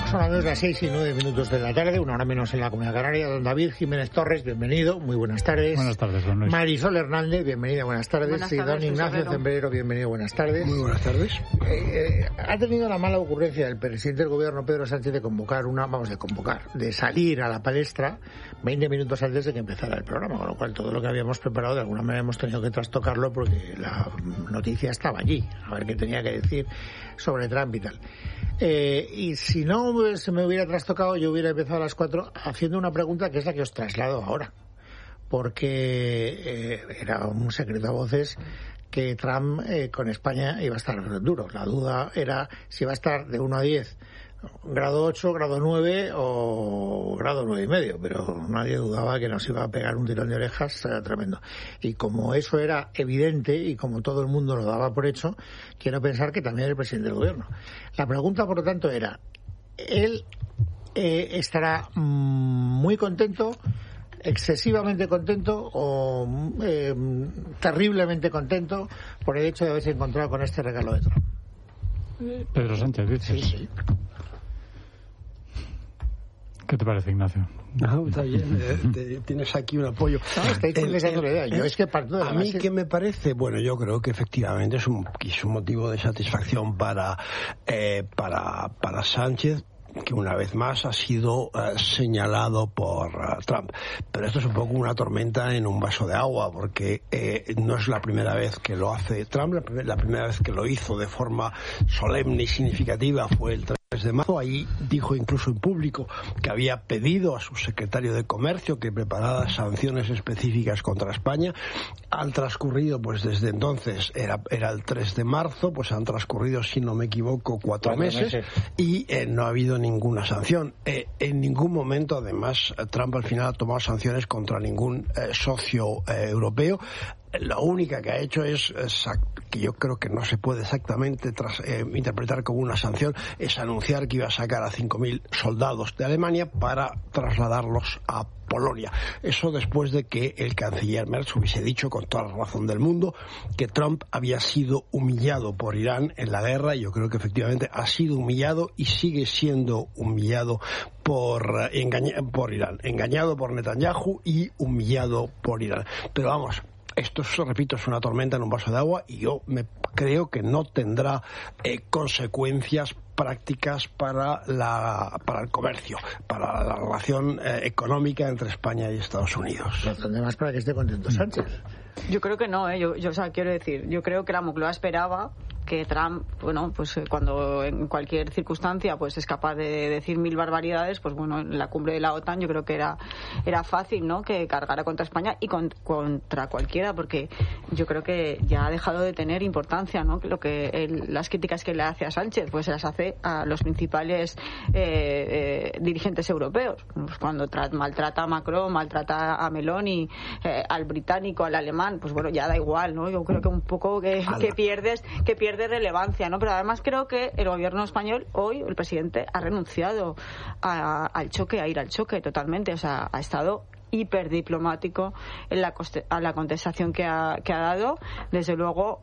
Son las 6:09 de la tarde, una hora menos en la Comunidad Canaria. Don David Jiménez Torres, bienvenido, muy buenas tardes. Buenas tardes, don Luis. Marisol Hernández, bienvenida, buenas tardes. Buenas Y tardes, don Ignacio Zembrero, bienvenido, buenas tardes. Muy buenas tardes. Ha tenido la mala ocurrencia el presidente del gobierno, Pedro Sánchez, de salir a la palestra 20 minutos antes de que empezara el programa, con lo cual todo lo que habíamos preparado de alguna manera hemos tenido que trastocarlo porque la noticia estaba allí, a ver qué tenía que decir sobre Trump y tal. Y si no se me hubiera trastocado, yo hubiera empezado a las 4 haciendo una pregunta que es la que os traslado ahora, porque era un secreto a voces que Trump con España iba a estar duro. La duda era si iba a estar de 1 a 10, grado 8, grado 9 o grado 9,5, pero nadie dudaba que nos iba a pegar un tirón de orejas tremendo. Y como eso era evidente y como todo el mundo lo daba por hecho, quiero pensar que también el presidente del gobierno. La pregunta, por lo tanto, era, ¿él estará muy contento, excesivamente contento o terriblemente contento por el hecho de haberse encontrado con este regalo de Trump? Pedro Sánchez, dices. Sí. ¿Qué te parece, Ignacio? No, está bien, tienes aquí un apoyo. No, estáis pensando la idea. Yo es que parto de la A mí, base. ¿qué me parece? Bueno, yo creo que efectivamente es un motivo de satisfacción para Sánchez, que una vez más ha sido señalado por Trump. Pero esto es un poco una tormenta en un vaso de agua, porque no es la primera vez que lo hace Trump. La primera vez que lo hizo de forma solemne y significativa fue el 3 de marzo. Ahí dijo incluso en público que había pedido a su secretario de Comercio que preparara sanciones específicas contra España. Han transcurrido, pues desde entonces, era el 3 de marzo, pues han transcurrido, si no me equivoco, 4 meses y no ha habido ninguna sanción. En ningún momento, además, Trump al final ha tomado sanciones contra ningún socio europeo. La única que ha hecho es, que yo creo que no se puede exactamente interpretar como una sanción, es anunciar que iba a sacar a 5.000 soldados de Alemania para trasladarlos a Polonia. Eso después de que el canciller Merz hubiese dicho con toda la razón del mundo que Trump había sido humillado por Irán en la guerra, y yo creo que efectivamente ha sido humillado y sigue siendo humillado por Irán, engañado por Netanyahu y humillado por Irán. Pero vamos, esto, repito, es una tormenta en un vaso de agua y yo creo que no tendrá consecuencias prácticas para el comercio, para la relación económica entre España y Estados Unidos. ¿Dónde más para que esté contento Sánchez? Yo creo que no, quiero decir, yo creo que la Moncloa esperaba que Trump, bueno, pues cuando en cualquier circunstancia pues es capaz de decir 1000 barbaridades, pues bueno, en la cumbre de la OTAN yo creo que era fácil, ¿no?, que cargara contra España y contra cualquiera, porque yo creo que ya ha dejado de tener importancia, ¿no?, las críticas que le hace a Sánchez, pues se las hace a los principales dirigentes europeos. Pues cuando maltrata a Macron, maltrata a Meloni, al británico, al alemán, pues bueno, ya da igual, ¿no? Yo creo que un poco que pierdes relevancia, ¿no? Pero además creo que el gobierno español hoy, el presidente, ha renunciado a ir al choque totalmente. O sea, ha estado hiperdiplomático en la contestación que ha dado, desde luego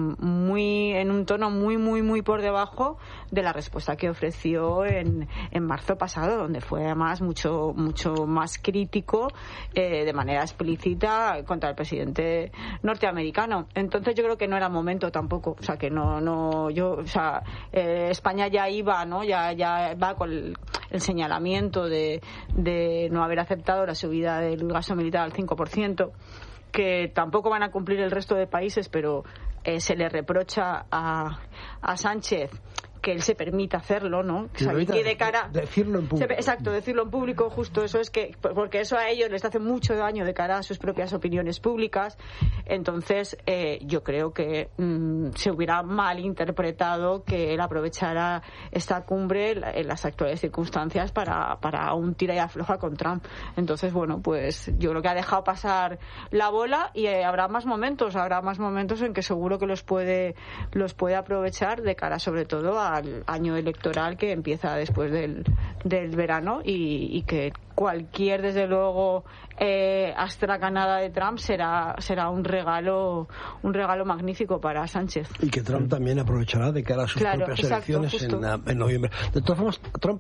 en un tono muy por debajo de la respuesta que ofreció en marzo pasado, donde fue además mucho más crítico de manera explícita contra el presidente norteamericano. Entonces yo creo que no era momento tampoco, o sea que España ya iba, ¿no?, ya va con el señalamiento de no haber aceptado la subida del gasto militar al 5%, que tampoco van a cumplir el resto de países, pero se le reprocha a Sánchez que él se permita hacerlo, ¿no? Y de cara decirlo en público. Exacto, decirlo en público, justo eso es que, porque eso a ellos les hace mucho daño de cara a sus propias opiniones públicas. Entonces, yo creo que se hubiera malinterpretado que él aprovechara esta cumbre en las actuales circunstancias para un tira y afloja con Trump. Entonces, bueno, pues yo creo que ha dejado pasar la bola y habrá más momentos en que seguro que los puede aprovechar de cara sobre todo al año electoral que empieza después del verano y que cualquier, desde luego, astracanada de Trump será un regalo magnífico para Sánchez. Y que Trump también aprovechará de cara a sus propias elecciones en noviembre. De todas formas, Trump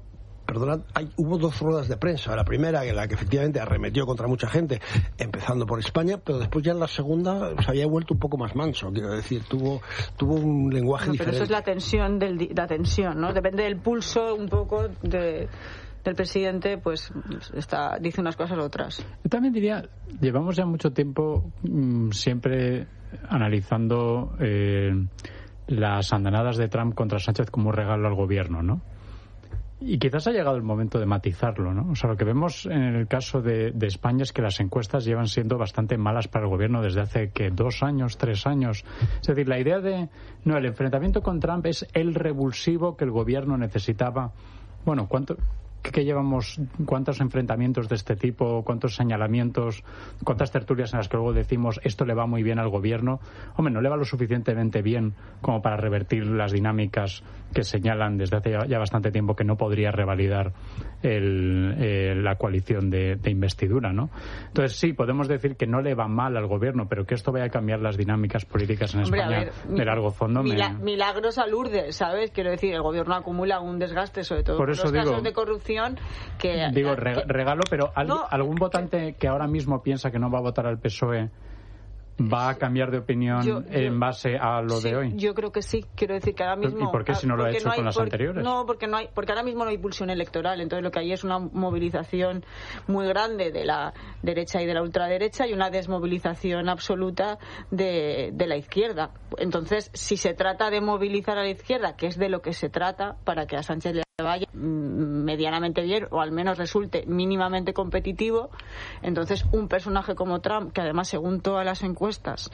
perdonad, hubo 2 ruedas de prensa. La primera, en la que efectivamente arremetió contra mucha gente, empezando por España, pero después ya en la segunda se había vuelto un poco más manso, quiero decir, tuvo un lenguaje diferente. Pero eso es la tensión, ¿no? Depende del pulso un poco del presidente, pues dice unas cosas u otras. Yo también diría, llevamos ya mucho tiempo siempre analizando las andanadas de Trump contra Sánchez como un regalo al gobierno, ¿no? Y quizás ha llegado el momento de matizarlo, ¿no? O sea, lo que vemos en el caso de España es que las encuestas llevan siendo bastante malas para el gobierno desde hace, 2 años, 3 años. Es decir, la idea el enfrentamiento con Trump es el revulsivo que el gobierno necesitaba. Bueno, ¿qué llevamos? ¿Cuántos enfrentamientos de este tipo? ¿Cuántos señalamientos? ¿Cuántas tertulias en las que luego decimos esto le va muy bien al gobierno? Hombre, no le va lo suficientemente bien como para revertir las dinámicas que señalan desde hace ya bastante tiempo que no podría revalidar la coalición de investidura, ¿no? Entonces sí, podemos decir que no le va mal al gobierno, pero que esto vaya a cambiar las dinámicas políticas en España de largo fondo. Milagros a Lourdes, ¿sabes? Quiero decir, el gobierno acumula un desgaste, sobre todo por los casos de corrupción. Regalo, pero algún votante que ahora mismo piensa que no va a votar al PSOE va a cambiar de opinión en base a lo de hoy. Yo creo que sí. Quiero decir que ahora mismo. ¿Y por qué si no lo ha hecho con las anteriores? No, porque ahora mismo no hay pulsión electoral. Entonces lo que hay es una movilización muy grande de la derecha y de la ultraderecha y una desmovilización absoluta de la izquierda. Entonces, si se trata de movilizar a la izquierda, que es de lo que se trata, para que a Sánchez le vaya medianamente bien o al menos resulte mínimamente competitivo, entonces un personaje como Trump, que además según todas las encuestas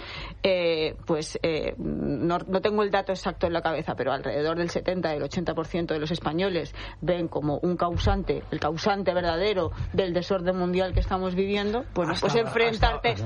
no tengo el dato exacto en la cabeza, pero alrededor del 70 y el 80% de los españoles ven como el causante verdadero del desorden mundial que estamos viviendo, pues enfrentarte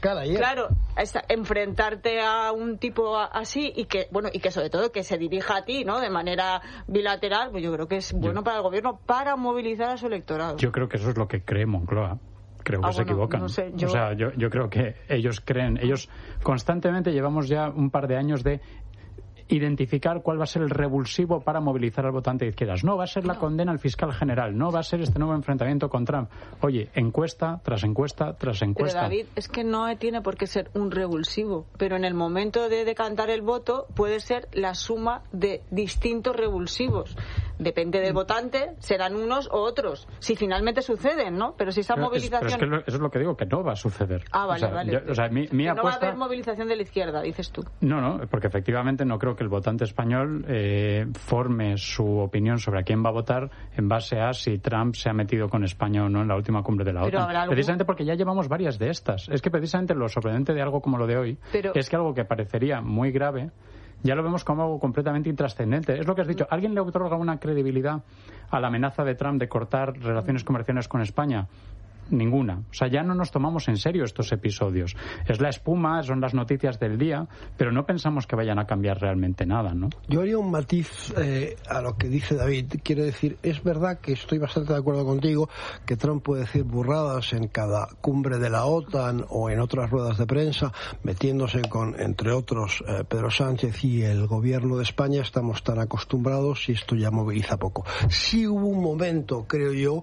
enfrentarte a un tipo así y que sobre todo que se dirija a ti, ¿no? De manera bilateral, pues yo creo que es bueno para el gobierno para movilizar a su electorado. Yo creo que eso es lo que cree Moncloa. Creo que se equivocan. No sé, yo creo que ellos constantemente llevamos ya un par de años de identificar cuál va a ser el revulsivo para movilizar al votante de izquierdas. No va a ser la condena al fiscal general, no va a ser este nuevo enfrentamiento con Trump. Oye, encuesta tras encuesta tras encuesta. Pero David, es que no tiene por qué ser un revulsivo, pero en el momento de decantar el voto puede ser la suma de distintos revulsivos. Depende del votante, serán unos o otros. Si finalmente suceden, ¿no? Pero si esa movilización... Pero es que eso es lo que digo, que no va a suceder. Vale. Mi apuesta... No va a haber movilización de la izquierda, dices tú. No, porque efectivamente no creo que el votante español forme su opinión sobre a quién va a votar en base a si Trump se ha metido con España o no en la última cumbre de la OTAN. Precisamente porque ya llevamos varias de estas. Es que precisamente lo sorprendente de algo como lo de hoy es que algo que parecería muy grave ya lo vemos como algo completamente intrascendente. Es lo que has dicho. ¿Alguien le otorga una credibilidad a la amenaza de Trump de cortar relaciones comerciales con España? Ninguna. O sea, ya no nos tomamos en serio estos episodios. Es la espuma, son las noticias del día, pero no pensamos que vayan a cambiar realmente nada, ¿no? Yo haría un matiz a lo que dice David. Quiero decir, es verdad que estoy bastante de acuerdo contigo que Trump puede decir burradas en cada cumbre de la OTAN o en otras ruedas de prensa, metiéndose con, entre otros, Pedro Sánchez y el gobierno de España. Estamos tan acostumbrados y esto ya moviliza poco. Sí hubo un momento, creo yo,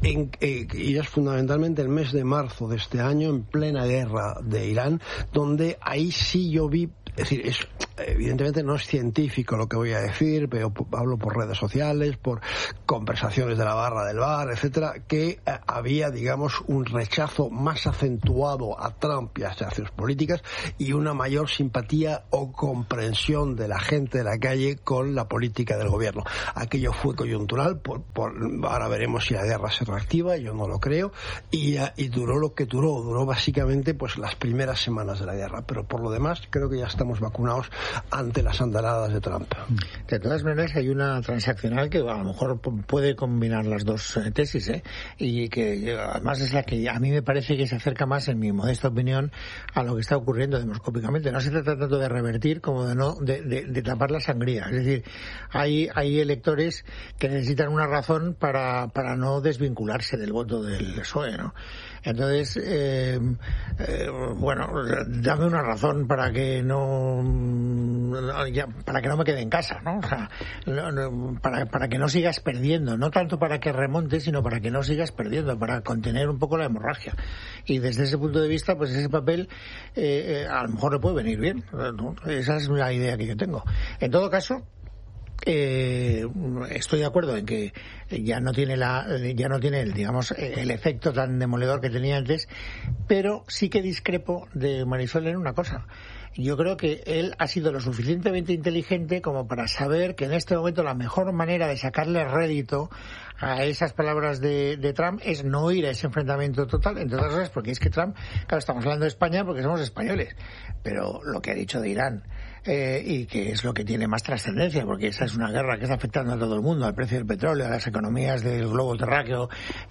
y es fundamental, el mes de marzo de este año, en plena guerra de Irán, donde ahí sí yo vi, es decir, evidentemente no es científico lo que voy a decir, pero hablo por redes sociales, por conversaciones de la barra del bar, etcétera, que había, digamos, un rechazo más acentuado a Trump y a sus políticas y una mayor simpatía o comprensión de la gente de la calle con la política del gobierno. Aquello fue coyuntural, ahora veremos si la guerra se reactiva, yo no lo creo, y duró lo que duró básicamente pues las primeras semanas de la guerra, pero por lo demás creo que ya estamos vacunados ante las andanadas de Trump. De todas maneras hay una transaccional que a lo mejor puede combinar las dos tesis, y que además es la que a mí me parece que se acerca más, en mi modesta opinión, a lo que está ocurriendo demoscópicamente. No se trata tanto de revertir como de tapar la sangría. Es decir, hay electores que necesitan una razón para no desvincularse del voto del PSOE, ¿no? Entonces, dame una razón para que no para que no me quede en casa, ¿no? O sea, para que no sigas perdiendo, no tanto para que remontes, sino para que no sigas perdiendo, para contener un poco la hemorragia. Y desde ese punto de vista, pues ese papel a lo mejor le puede venir bien, ¿no? Esa es la idea que yo tengo. En todo caso, estoy de acuerdo en que ya no tiene el efecto tan demoledor que tenía antes, pero sí que discrepo de Marisol en una cosa. Yo creo que él ha sido lo suficientemente inteligente como para saber que en este momento la mejor manera de sacarle rédito a esas palabras de Trump es no ir a ese enfrentamiento total, entre otras cosas porque es que Trump, claro, estamos hablando de España porque somos españoles, pero lo que ha dicho de Irán, y que es lo que tiene más trascendencia, porque esa es una guerra que está afectando a todo el mundo, al precio del petróleo, a las economías del globo terráqueo,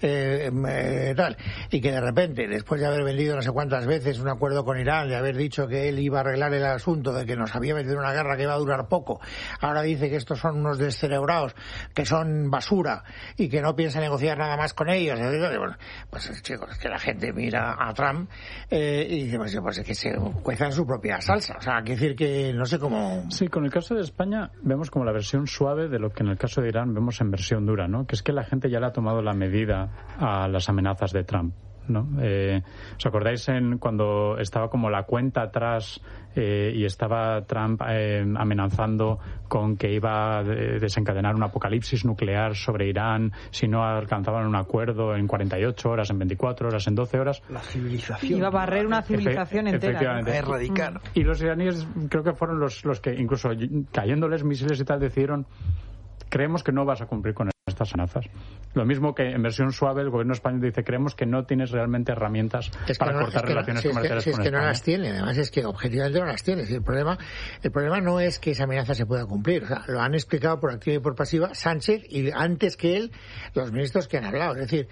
tal, y que de repente, después de haber vendido no sé cuántas veces un acuerdo con Irán, de haber dicho que él iba a arreglar el asunto, de que nos había metido en una guerra que iba a durar poco, ahora dice que estos son unos descerebrados, que son basura, y que no piensa negociar nada más con ellos, y bueno, pues chicos, es que la gente mira a Trump y dice, pues es que se cueza en su propia salsa, o sea, hay que decir que no sé cómo... Sí, con el caso de España vemos como la versión suave de lo que en el caso de Irán vemos en versión dura, ¿no? Que es que la gente ya le ha tomado la medida a las amenazas de Trump, ¿no? ¿Os acordáis cuando estaba como la cuenta atrás y estaba Trump amenazando con que iba a desencadenar un apocalipsis nuclear sobre Irán si no alcanzaban un acuerdo en 48 horas, en 24 horas, en 12 horas? La civilización. Iba a barrer una civilización entera. Efectivamente. A erradicar. Y los iraníes creo que fueron los que, incluso cayéndoles misiles y tal, decidieron: creemos que no vas a cumplir con estas amenazas. Lo mismo que en versión suave el gobierno español dice: creemos que no tienes realmente herramientas para cortar relaciones comerciales con España. Es que no las tiene, además es que objetivamente no las tiene. El problema no es que esa amenaza se pueda cumplir, o sea, lo han explicado por activa y por pasiva Sánchez y antes que él los ministros que han hablado, es decir,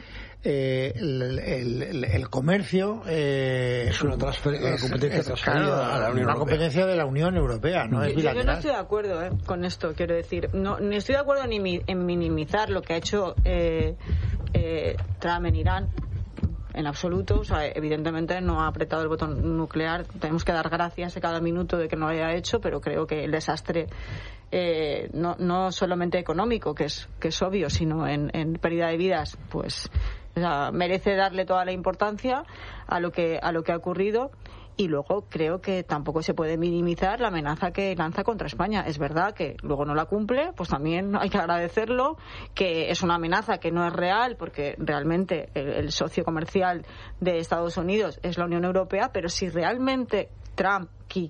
el comercio es una competencia transferida a la Unión Europea. Una competencia de la Unión Europea, no es bilateral. Yo no estoy de acuerdo con esto, quiero decir, ni estoy de acuerdo en minimizar lo que ha hecho Trump en Irán, en absoluto. O sea, evidentemente no ha apretado el botón nuclear. Tenemos que dar gracias a cada minuto de que no lo haya hecho, pero creo que el desastre no solamente económico, que es obvio, sino en pérdida de vidas, pues, o sea, merece darle toda la importancia a lo que ha ocurrido. Y luego creo que tampoco se puede minimizar la amenaza que lanza contra España. Es verdad que luego no la cumple, pues también hay que agradecerlo, que es una amenaza que no es real, porque realmente el socio comercial de Estados Unidos es la Unión Europea, pero si realmente Trump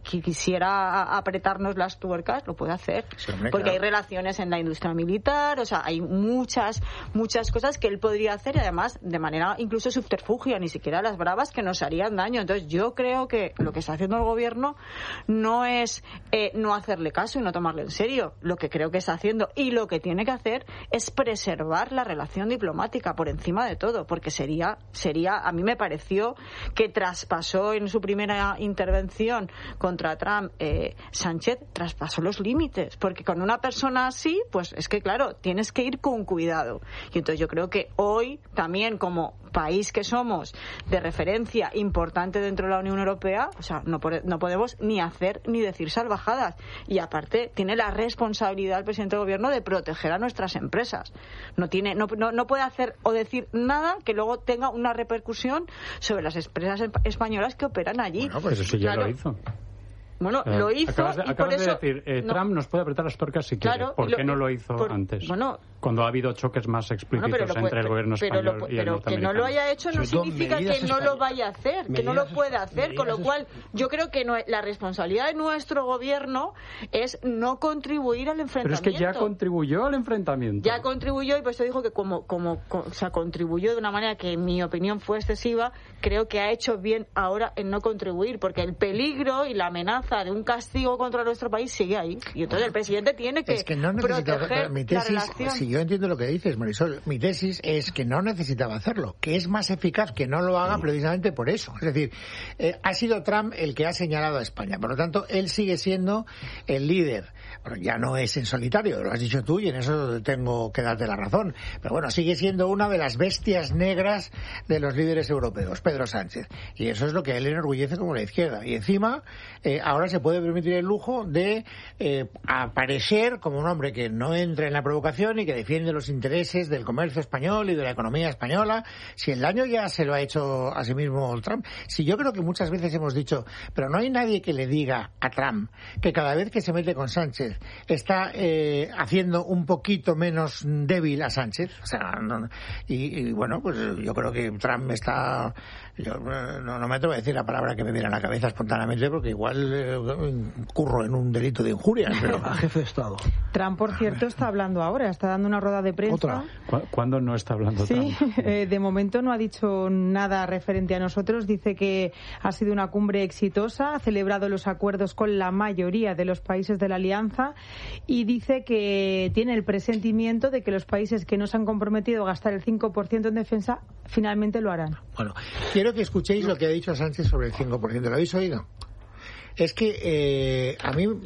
quisiera apretarnos las tuercas, lo puede hacer, sí, hombre, porque claro. Hay relaciones en la industria militar, o sea, hay muchas cosas que él podría hacer, y además de manera incluso subterfugia, ni siquiera las bravas, que nos harían daño. Entonces yo creo que lo que está haciendo el gobierno no es no hacerle caso y no tomarle en serio. Lo que creo que está haciendo y lo que tiene que hacer es preservar la relación diplomática por encima de todo, porque sería a mí me pareció que traspasó en su primera intervención contra Trump, Sánchez traspasó los límites, porque con una persona así, pues es que claro, tienes que ir con cuidado. Y entonces yo creo que hoy también, como país que somos de referencia importante dentro de la Unión Europea, o sea, no podemos ni hacer ni decir salvajadas. Y aparte tiene la responsabilidad el presidente del gobierno de proteger a nuestras empresas. No puede hacer o decir nada que luego tenga una repercusión sobre las empresas españolas que operan allí. Bueno, pues eso sí, ya lo hizo. Bueno, lo hizo. Acabas de decir, Trump nos puede apretar las tuercas si quiere. ¿Por qué no lo hizo antes? Bueno, cuando ha habido choques más explícitos entre el gobierno español y el norteamericano. Pero que no lo haya hecho no significa que no lo vaya a hacer, que no lo pueda hacer, con lo cual yo creo que la responsabilidad de nuestro gobierno es no contribuir al enfrentamiento. Pero es que ya contribuyó al enfrentamiento. Ya contribuyó, y por eso dijo que como contribuyó de una manera que en mi opinión fue excesiva, creo que ha hecho bien ahora en no contribuir, porque el peligro y la amenaza de un castigo contra nuestro país sigue ahí. Y entonces el presidente tiene que proteger la relación. Si yo entiendo lo que dices, Marisol, mi tesis es que no necesitaba hacerlo, que es más eficaz que no lo haga precisamente por eso. Es decir, ha sido Trump el que ha señalado a España, por lo tanto él sigue siendo el líder Bueno, ya no es en solitario, lo has dicho tú y en eso tengo que darte la razón. Pero bueno, sigue siendo una de las bestias negras de los líderes europeos, Pedro Sánchez. Y eso es lo que a él le enorgullece como la izquierda. Y encima, ahora se puede permitir el lujo de aparecer como un hombre que no entra en la provocación y que defiende los intereses del comercio español y de la economía española. Si el daño ya se lo ha hecho a sí mismo Trump. Si yo creo que muchas veces hemos dicho, pero no hay nadie que le diga a Trump que cada vez que se mete con Sánchez está haciendo un poquito menos débil a Sánchez. O sea, y bueno, pues yo creo que Trump está... Yo no me atrevo a decir la palabra que me viene a la cabeza espontáneamente porque igual incurro en un delito de injuria, pero a jefe de Estado. Trump, por cierto, está hablando ahora, está dando una rueda de prensa. ¿Otra? ¿Cuándo no está hablando Trump? Sí, de momento no ha dicho nada referente a nosotros. Dice que ha sido una cumbre exitosa, ha celebrado los acuerdos con la mayoría de los países de la alianza y dice que tiene el presentimiento de que los países que no se han comprometido a gastar el 5% en defensa finalmente lo harán. Bueno, quiero que escuchéis lo que ha dicho Sánchez sobre el 5%. ¿Lo habéis oído? Es que a mí,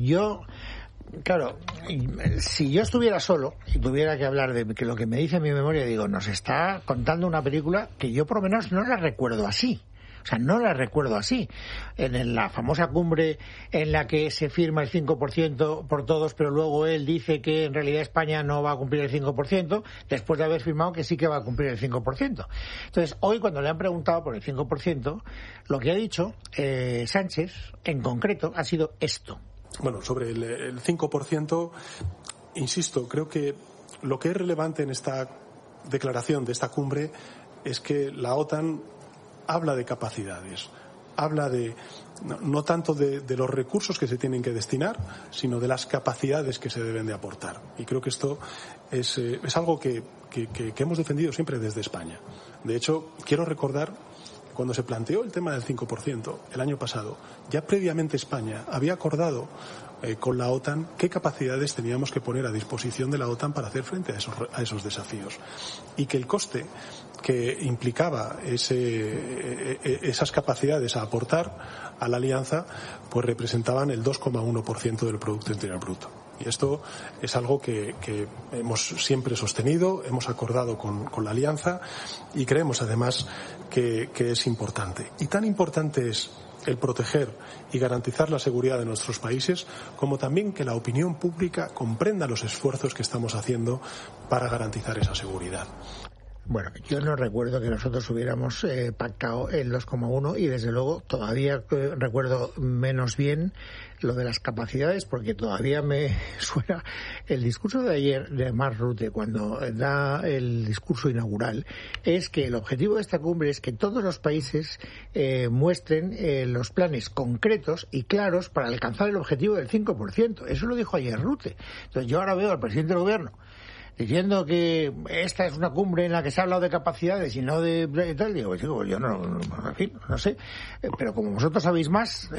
claro, si yo estuviera solo y tuviera que hablar de que lo que me dice mi memoria, digo, nos está contando una película que yo por lo menos no la recuerdo así. O sea, no la recuerdo así. En la famosa cumbre en la que se firma el 5% por todos, pero luego él dice que en realidad España no va a cumplir el 5%, después de haber firmado que sí que va a cumplir el 5%. Entonces, hoy cuando le han preguntado por el 5%, lo que ha dicho Sánchez, en concreto, ha sido esto. Bueno, sobre el 5%, insisto, creo que lo que es relevante en esta declaración de esta cumbre es que la OTAN habla de capacidades, habla de no tanto de los recursos que se tienen que destinar, sino de las capacidades que se deben de aportar. Y creo que esto es algo que hemos defendido siempre desde España. De hecho, quiero recordar que cuando se planteó el tema del 5% el año pasado, ya previamente España había acordado con la OTAN qué capacidades teníamos que poner a disposición de la OTAN para hacer frente a esos desafíos. Y que el coste que implicaba esas capacidades a aportar a la alianza, pues representaban el 2,1% del Producto Interior Bruto. Y esto es algo que hemos siempre sostenido, hemos acordado con la alianza y creemos además que es importante. Y tan importante es el proteger y garantizar la seguridad de nuestros países, como también que la opinión pública comprenda los esfuerzos que estamos haciendo para garantizar esa seguridad. Bueno, yo no recuerdo que nosotros hubiéramos pactado el 2,1 y desde luego todavía recuerdo menos bien lo de las capacidades porque todavía me suena el discurso de ayer de Mark Rutte cuando da el discurso inaugural, es que el objetivo de esta cumbre es que todos los países muestren los planes concretos y claros para alcanzar el objetivo del 5%. Eso lo dijo ayer Rutte. Entonces yo ahora veo al presidente del gobierno diciendo que esta es una cumbre en la que se ha hablado de capacidades y no de tal, digo, yo en fin, no sé, pero como vosotros sabéis más,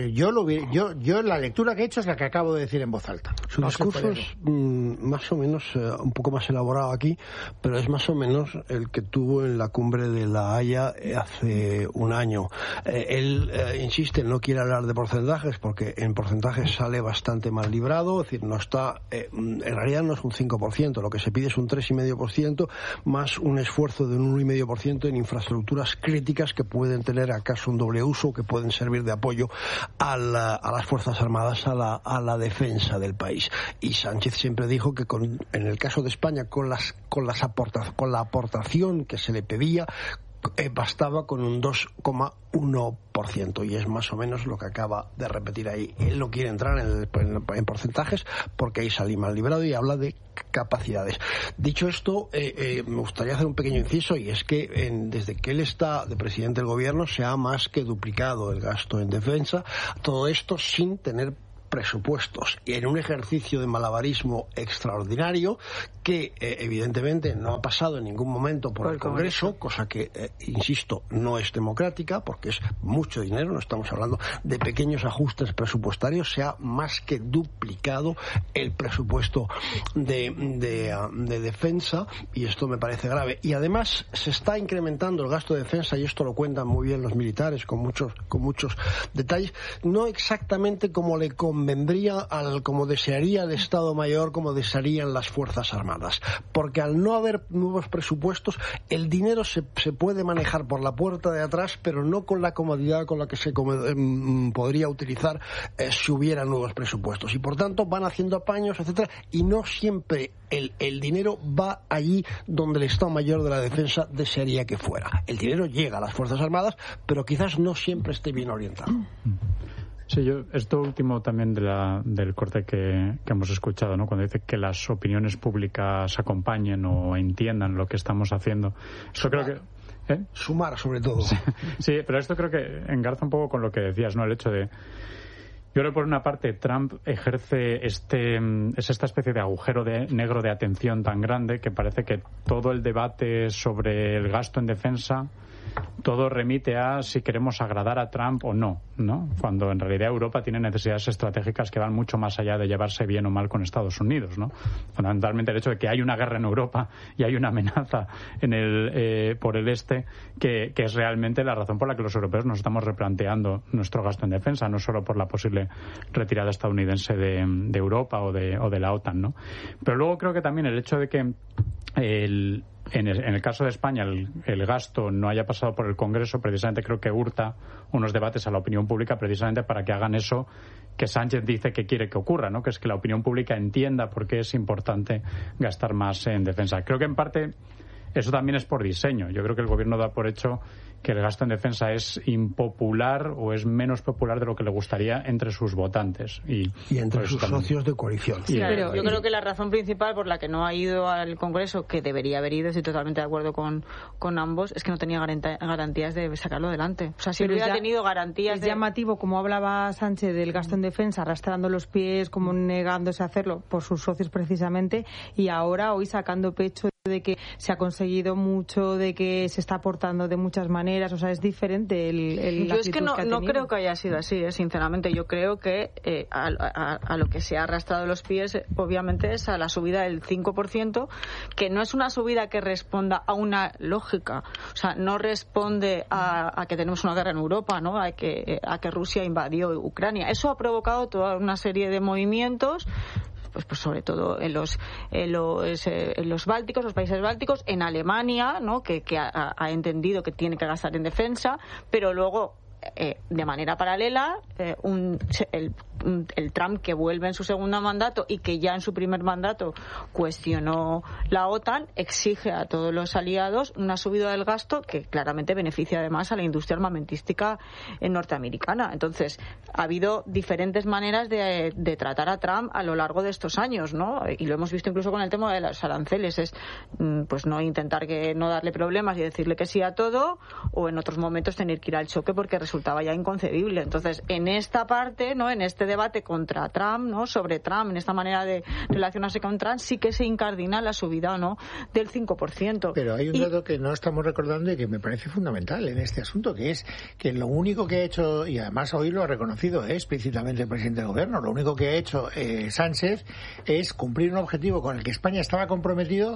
yo la lectura que he hecho es la que acabo de decir en voz alta. Su discurso es más o menos un poco más elaborado aquí, pero es más o menos el que tuvo en la cumbre de La Haya hace un año. Él insiste, no quiere hablar de porcentajes porque en porcentajes sale bastante mal librado, es decir, no está, en realidad no es un 5%, lo que se pide es un 3,5% más un esfuerzo de un 1,5% en infraestructuras críticas que pueden tener acaso un doble uso, que pueden servir de apoyo a las Fuerzas Armadas, a la defensa del país. Y Sánchez siempre dijo que en el caso de España, con la aportación que se le pedía, bastaba con un 2,1%, y es más o menos lo que acaba de repetir ahí. Él no quiere entrar en porcentajes porque ahí salí mal librado y habla de capacidades. Dicho esto, me gustaría hacer un pequeño inciso, y es que desde que él está de presidente del gobierno se ha más que duplicado el gasto en defensa, todo esto sin tener presupuestos, y en un ejercicio de malabarismo extraordinario que evidentemente no ha pasado en ningún momento por el Congreso, cosa que, insisto, no es democrática porque es mucho dinero, no estamos hablando de pequeños ajustes presupuestarios, se ha más que duplicado el presupuesto de defensa, y esto me parece grave. Y además se está incrementando el gasto de defensa, y esto lo cuentan muy bien los militares con muchos detalles, no exactamente como le conviene convendría como desearía el Estado Mayor, como desearían las Fuerzas Armadas. Porque al no haber nuevos presupuestos, el dinero se puede manejar por la puerta de atrás, pero no con la comodidad con la que se podría utilizar si hubiera nuevos presupuestos. Y por tanto van haciendo apaños, etcétera, y no siempre el dinero va allí donde el Estado Mayor de la Defensa desearía que fuera. El dinero llega a las Fuerzas Armadas, pero quizás no siempre esté bien orientado. Sí, esto último también del corte que hemos escuchado, ¿no? Cuando dice que las opiniones públicas acompañen o entiendan lo que estamos haciendo. Eso creo que sumar, sobre todo. Sí, pero esto creo que engarza un poco con lo que decías, ¿no? El hecho de... Yo creo que por una parte Trump ejerce es esta especie de agujero negro de atención tan grande que parece que todo el debate sobre el gasto en defensa todo remite a si queremos agradar a Trump o no, ¿no? Cuando en realidad Europa tiene necesidades estratégicas que van mucho más allá de llevarse bien o mal con Estados Unidos, ¿no? Fundamentalmente el hecho de que hay una guerra en Europa y hay una amenaza por el este que es realmente la razón por la que los europeos nos estamos replanteando nuestro gasto en defensa, no solo por la posible retirada estadounidense de Europa o de la OTAN, ¿no? Pero luego creo que también el hecho de que en el caso de España el gasto no haya pasado por el Congreso, precisamente creo que hurta unos debates a la opinión pública precisamente para que hagan eso que Sánchez dice que quiere que ocurra, ¿no? Que es que la opinión pública entienda por qué es importante gastar más en defensa. Creo que en parte eso también es por diseño. Yo creo que el gobierno da por hecho que el gasto en defensa es impopular o es menos popular de lo que le gustaría entre sus votantes. Y entre sus socios de coalición. Sí, pero yo creo que la razón principal por la que no ha ido al Congreso, que debería haber ido, estoy totalmente de acuerdo con ambos, es que no tenía garantías de sacarlo adelante. O sea, si hubiera tenido garantías... Es llamativo, como hablaba Sánchez, del gasto en defensa, arrastrando los pies, como negándose a hacerlo por sus socios precisamente, y ahora hoy sacando pecho de que se ha conseguido mucho, de que se está aportando de muchas maneras, o sea, es diferente Yo es que no creo que haya sido así, sinceramente. Yo creo que a lo que se ha arrastrado los pies, obviamente, es a la subida del 5%, que no es una subida que responda a una lógica, o sea, no responde a que tenemos una guerra en Europa, ¿no? A que Rusia invadió Ucrania. Eso ha provocado toda una serie de movimientos, pues sobre todo en los bálticos, los países bálticos, en Alemania, ¿no? que ha entendido que tiene que gastar en defensa, pero luego de manera paralela el Trump, que vuelve en su segundo mandato y que ya en su primer mandato cuestionó la OTAN, exige a todos los aliados una subida del gasto que claramente beneficia además a la industria armamentística norteamericana. Entonces, ha habido diferentes maneras de tratar a Trump a lo largo de estos años, ¿no? Y lo hemos visto incluso con el tema de los aranceles, es pues no intentar no darle problemas y decirle que sí a todo, o en otros momentos tener que ir al choque porque resultaba ya inconcebible. Entonces, en esta parte, ¿no? En este debate contra Trump, ¿no? Sobre Trump, en esta manera de relacionarse con Trump, sí que se incardina la subida, ¿no? Del 5%. Pero hay un dato que no estamos recordando y que me parece fundamental en este asunto, que es que lo único que ha hecho, y además hoy lo ha reconocido explícitamente el presidente del gobierno, lo único que ha hecho Sánchez es cumplir un objetivo con el que España estaba comprometido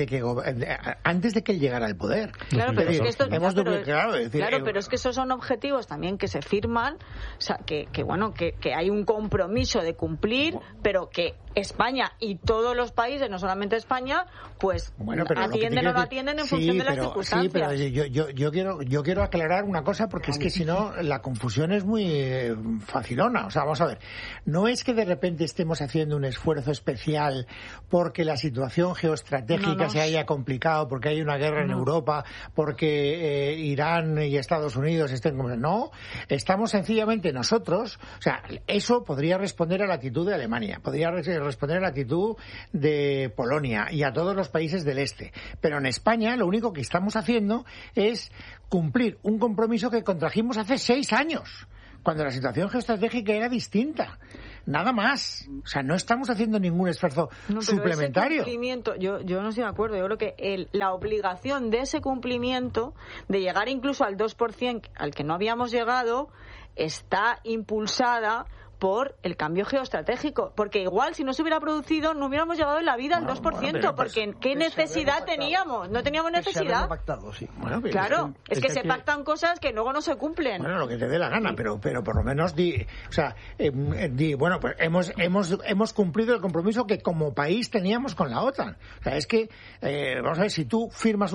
antes de que él llegara al poder. Claro, pero es que esto pero es que esos son objetivos también que se firman, o sea, que hay un compromiso de cumplir, pero que España y todos los países, no solamente España, pues atienden o no atienden en función de las circunstancias. Sí, pero yo quiero aclarar una cosa, porque es que si no la confusión es muy facilona. O sea, vamos a ver, no es que de repente estemos haciendo un esfuerzo especial porque la situación geoestratégica se haya complicado, porque hay una guerra en Europa, porque Irán y Estados Unidos estén como... No, estamos sencillamente nosotros, o sea, eso podría responder a la actitud de Alemania, podría responder a la actitud de Polonia y a todos los países del este. Pero en España lo único que estamos haciendo es cumplir un compromiso que contrajimos hace 6 años, cuando la situación geoestratégica era distinta. Nada más. O sea, no estamos haciendo ningún esfuerzo suplementario. Ese cumplimiento, yo no estoy de acuerdo. Yo creo que la obligación de ese cumplimiento, de llegar incluso al 2% al que no habíamos llegado, está impulsada por el cambio geoestratégico, porque igual si no se hubiera producido no hubiéramos llegado en la vida al 2%, porque ¿qué necesidad teníamos? No teníamos necesidad. Se pactado, sí. Bueno, claro, es que se pactan cosas que luego no se cumplen. Bueno, lo que te dé la gana, pero por lo menos bueno, pues hemos cumplido el compromiso que como país teníamos con la OTAN. O sea, es que vamos a ver, si tú firmas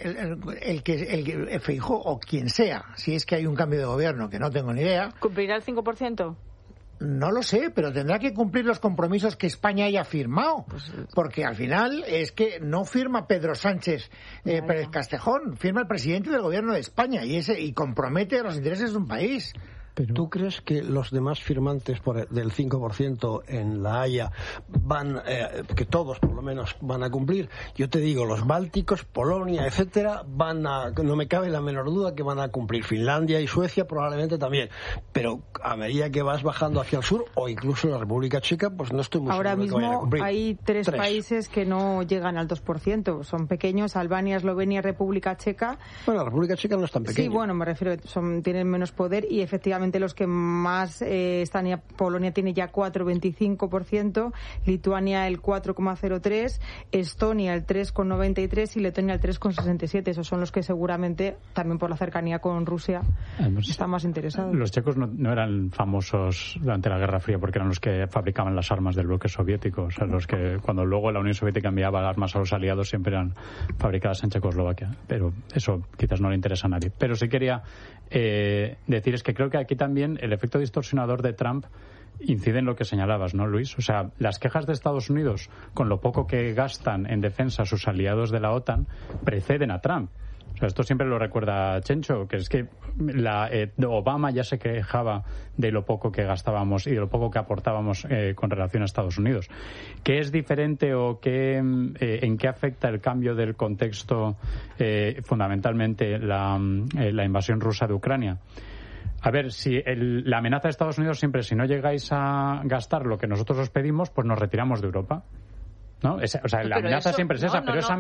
el Feijóo o quien sea, si es que hay un cambio de gobierno, que no tengo ni idea. ¿Cumplirá el 5%? No lo sé, pero tendrá que cumplir los compromisos que España haya firmado, porque al final es que no firma Pedro Sánchez Pérez Castejón, firma el presidente del gobierno de España y compromete los intereses de un país. ¿Tú crees que los demás firmantes del 5% en La Haya que todos por lo menos van a cumplir? Yo te digo, los bálticos, Polonia, etcétera, no me cabe la menor duda que van a cumplir. Finlandia y Suecia probablemente también. Pero a medida que vas bajando hacia el sur, o incluso la República Checa, pues no estoy muy seguro de que vayan a cumplir. Ahora mismo hay tres países que no llegan al 2%. Son pequeños: Albania, Eslovenia, República Checa. Bueno, la República Checa no es tan pequeña. Sí, bueno, me refiero, tienen menos poder y efectivamente los que más están ya, Polonia tiene ya 4,25%, Lituania el 4,03%, Estonia el 3,93% y Letonia el 3,67%. Esos son los que seguramente, también por la cercanía con Rusia, están más interesados. Los checos no eran famosos durante la Guerra Fría porque eran los que fabricaban las armas del bloque soviético. O sea, los que cuando luego la Unión Soviética enviaba armas a los aliados siempre eran fabricadas en Checoslovaquia. Pero eso quizás no le interesa a nadie. Pero sí quería decir es que creo que aquí también el efecto distorsionador de Trump incide en lo que señalabas, ¿no, Luis? O sea, las quejas de Estados Unidos con lo poco que gastan en defensa sus aliados de la OTAN preceden a Trump. O sea, esto siempre lo recuerda Chencho, que es que Obama ya se quejaba de lo poco que gastábamos y de lo poco que aportábamos con relación a Estados Unidos. ¿Qué es diferente o en qué afecta el cambio del contexto, fundamentalmente la invasión rusa de Ucrania? A ver, si la amenaza de Estados Unidos siempre es: si no llegáis a gastar lo que nosotros os pedimos, pues nos retiramos de Europa. ¿No? La amenaza siempre es esa, pero esa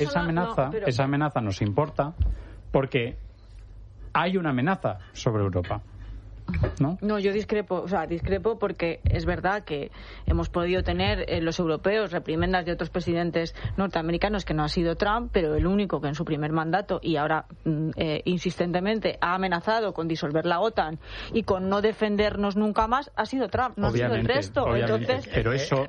amenaza nos importa porque hay una amenaza sobre Europa. No, yo discrepo porque es verdad que hemos podido tener los europeos reprimendas de otros presidentes norteamericanos, que no ha sido Trump, pero el único que en su primer mandato y ahora insistentemente ha amenazado con disolver la OTAN y con no defendernos nunca más ha sido Trump, no ha sido el resto. Entonces, pero eso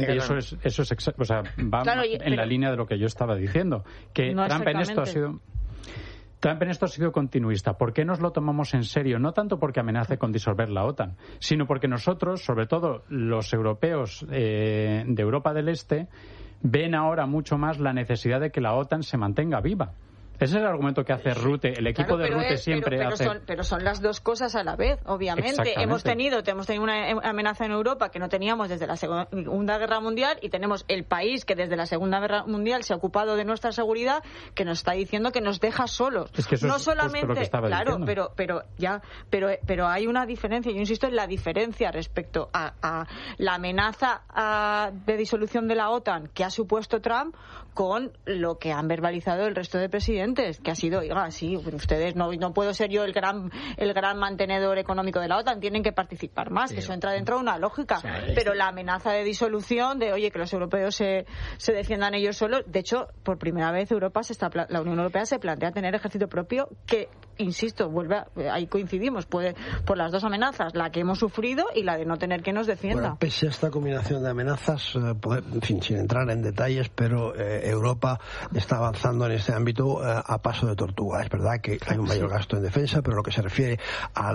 va en la línea de lo que yo estaba diciendo, que no Trump en esto ha sido continuista. ¿Por qué nos lo tomamos en serio? No tanto porque amenace con disolver la OTAN, sino porque nosotros, sobre todo los europeos de Europa del Este, ven ahora mucho más la necesidad de que la OTAN se mantenga viva. Ese es el argumento que hace Rutte. El equipo de Rutte siempre hace... Pero son las dos cosas a la vez, obviamente. Hemos tenido una amenaza en Europa que no teníamos desde la Segunda Guerra Mundial, y tenemos el país que desde la Segunda Guerra Mundial se ha ocupado de nuestra seguridad, que nos está diciendo que nos deja solos. Es que eso no es solamente, lo que estaba diciendo. Pero hay una diferencia. Yo insisto en la diferencia respecto a la amenaza de disolución de la OTAN que ha supuesto Trump con lo que han verbalizado el resto de presidentes, que ha sido, oiga, sí, ustedes no puedo ser yo el gran mantenedor económico de la OTAN, tienen que participar más, que eso entra dentro de una lógica. Pero la amenaza de disolución, de oye, que los europeos se defiendan ellos solos, de hecho, por primera vez la Unión Europea se plantea tener ejército propio, que, insisto, ahí coincidimos, por las dos amenazas, la que hemos sufrido y la de no tener que nos defienda. Bueno, pese a esta combinación de amenazas, sin entrar en detalles, pero Europa está avanzando en este ámbito a paso de tortuga. Es verdad que hay un mayor gasto en defensa, pero lo que se refiere a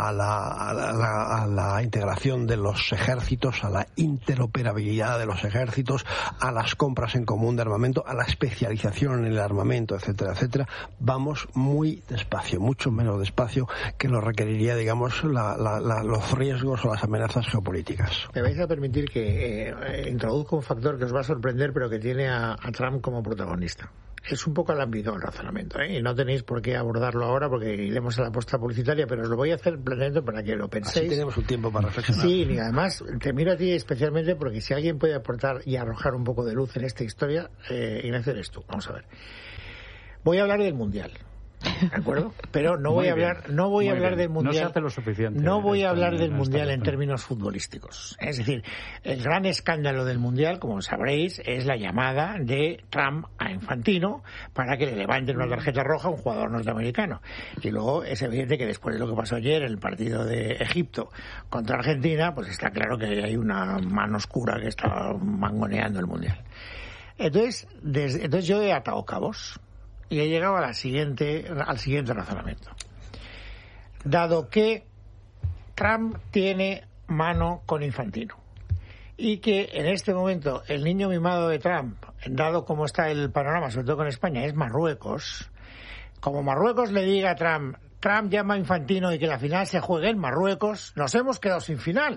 la integración de los ejércitos, a la interoperabilidad de los ejércitos, a las compras en común de armamento, a la especialización en el armamento, etcétera, etcétera, vamos muy despacio, mucho menos despacio que lo requeriría, digamos, los riesgos o las amenazas geopolíticas. Me vais a permitir que introduzca un factor que os va a sorprender, pero que tiene a Trump como protagonista. Es un poco alámbico el razonamiento, y no tenéis por qué abordarlo ahora porque iremos a la posta publicitaria, pero os lo voy a hacer planteando para que lo penséis. Así tenemos un tiempo para reflexionar. Sí, y además te miro a ti especialmente porque si alguien puede aportar y arrojar un poco de luz en esta historia, Ignacio, eres tú. Vamos a ver. Voy a hablar del Mundial. ¿De acuerdo? Pero no voy a hablar del Mundial. No se hace lo suficiente. No voy a hablar del Mundial en términos futbolísticos. Es decir, el gran escándalo del Mundial, como sabréis, es la llamada de Trump a Infantino para que le levanten una tarjeta roja a un jugador norteamericano. Y luego es evidente que después de lo que pasó ayer en el partido de Egipto contra Argentina, pues está claro que hay una mano oscura que está mangoneando el Mundial. Entonces yo he atado cabos. Y he llegado al siguiente razonamiento. Dado que Trump tiene mano con Infantino y que en este momento el niño mimado de Trump, dado como está el panorama, sobre todo con España, es Marruecos, como Marruecos le diga a Trump llama a Infantino y que la final se juegue en Marruecos, nos hemos quedado sin final.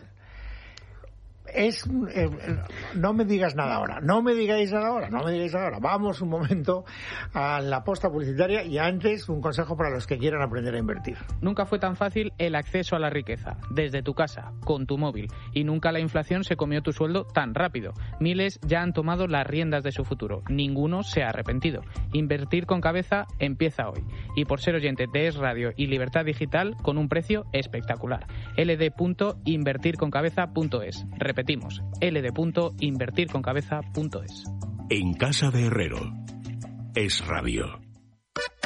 No me digáis nada ahora. Vamos un momento a la posta publicitaria y antes un consejo para los que quieran aprender a invertir. Nunca fue tan fácil el acceso a la riqueza, desde tu casa, con tu móvil, y nunca la inflación se comió tu sueldo tan rápido. Miles ya han tomado las riendas de su futuro. Ninguno se ha arrepentido. Invertir con cabeza empieza hoy. Y por ser oyente de Es Radio y Libertad Digital, con un precio espectacular. ld.invertirconcabeza.es. Repetimos, ld.invertirconcabeza.es. En casa de Herrero, Es Radio.